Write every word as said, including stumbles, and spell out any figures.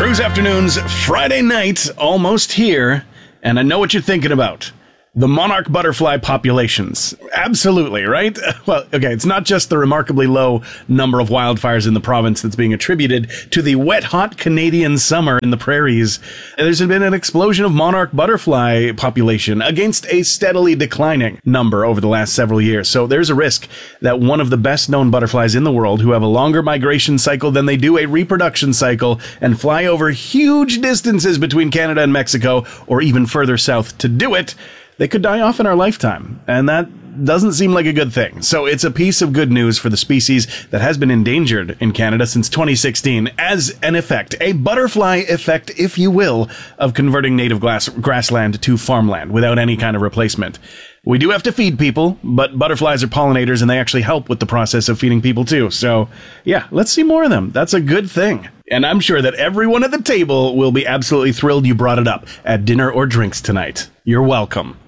Cruise Afternoons, Friday night, almost here, and I know what you're thinking about. The monarch butterfly populations. Absolutely, right? Well, okay, it's not just the remarkably low number of wildfires in the province that's being attributed to the wet, hot Canadian summer in the prairies. There's been an explosion of monarch butterfly population against a steadily declining number over the last several years. So there's a risk that one of the best known butterflies in the world, who have a longer migration cycle than they do a reproduction cycle and fly over huge distances between Canada and Mexico, or even further south to do it, they could die off in our lifetime, and that doesn't seem like a good thing. So it's a piece of good news for the species that has been endangered in Canada since twenty sixteen as an effect, a butterfly effect, if you will, of converting native glass, grassland to farmland without any kind of replacement. We do have to feed people, but butterflies are pollinators, and they actually help with the process of feeding people too. So yeah, let's see more of them. That's a good thing. And I'm sure that everyone at the table will be absolutely thrilled you brought it up at dinner or drinks tonight. You're welcome.